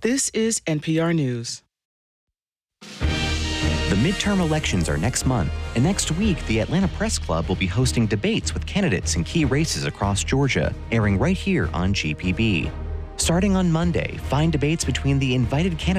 This is NPR News. The midterm elections are next month, and next week, the Atlanta Press Club will be hosting debates with candidates in key races across Georgia, airing right here on GPB. Starting on Monday, find debates between the invited candidates